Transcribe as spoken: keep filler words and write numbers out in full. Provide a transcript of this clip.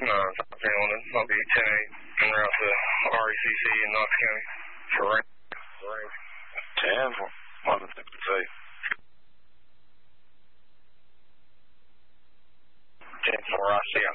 No, top ten on it. I'll be ten eight en route to R E C C in Knox County for range. ten, eleven sixty-two. ten four, I C